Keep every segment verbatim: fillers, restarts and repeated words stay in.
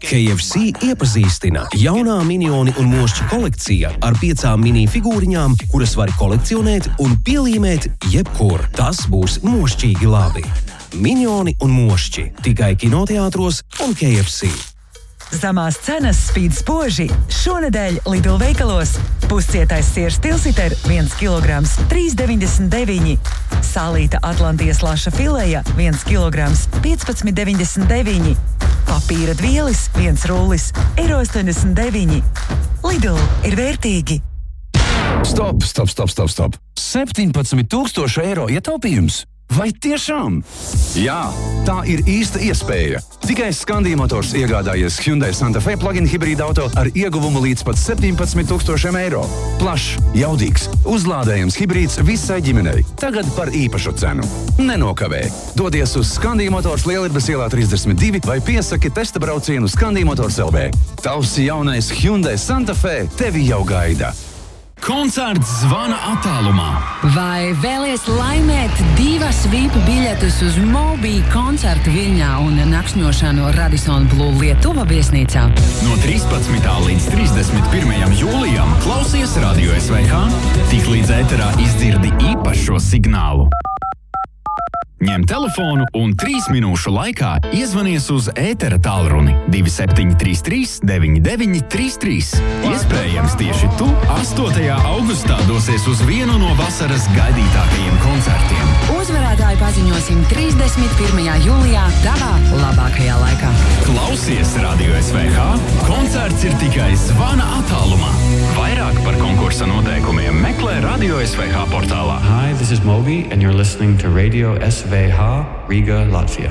K F C iepazīstina jaunā minioni un mošķi kolekcija ar piecām mini figūriņām, kuras var kolekcionēt un pielīmēt jebkur. Tas būs mošķīgi labi. Minioni un mošķi tikai kinoteātros un K F C. Zemās cenas spīd spoži. Šonedēļ Lidl veikalos puscietais siers tilsiter viens kilograms trīs deviņdesmit deviņi. Sālīta Atlantijas laša fileja viens kilograms piecpadsmit deviņdesmit deviņi. Papīra dvielis viens rullis eiro astoņdesmit deviņi. Lidl ir vērtīgi. Stop, stop, stop, stop, stop. septiņpadsmit tūkstoši eiro ietaupījums? Vai tiešām? Jā, tā ir īsta iespēja. Tikai Scandi Motors iegādājies Hyundai Santa Fe plug-in hibrīda auto ar ieguvumu līdz pat septiņpadsmit tūkstošiem eiro. Plašs, jaudīgs, uzlādējams hibrīds visai ģimenei. Tagad par īpašu cenu. Nenokavē. Dodies uz Scandi Motors Lielības ielā trīsdesmit divi vai piesaki testa braucienu Scandi Motors L V. Tavs jaunais Hyundai Santa Fe tevi jau gaida. Koncerts zvana attālumā. Vai vēlies laimēt divas V I P biļetes uz Moby koncertu Viļņā un nakšņošanu Radisson Blu Lietuva viesnīcā? No trīspadsmitā līdz trīsdesmit pirmajam jūlijam klausies Radio S V H, tik līdz ēterā izdzirdi īpašo signālu. Ņem telefonu un trīs minūšu laikā iezvanies uz ētera tālruni divi septiņi trīs trīs deviņi deviņi trīs trīs. Iespējams, tieši tu astotajā augustā dosies uz vienu no vasaras gaidītākajiem koncertiem. Uzvarētāju paziņosim trīsdesmit pirmajā jūlijā tavā labākajā laikā. Klausies Radio S V H, koncerts ir tikai zvana attālumā. Vairāk par konkursa noteikumiem meklē Radio S V H portālā. Hi, this is Moby and you're listening to Radio S V H, Riga, Latvia.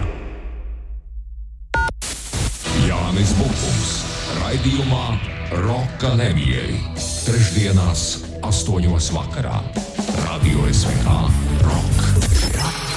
Jānis Bukums, raidījumā Roka Lemjeri. Trešdienās astoņos vakarā. Radio S V H Rock. Rock.